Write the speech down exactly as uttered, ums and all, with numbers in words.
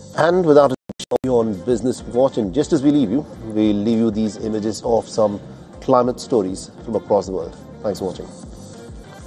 And without a you on Business Watch, and just as we leave you, we'll leave you these images of some climate stories from across the world. Thanks for watching.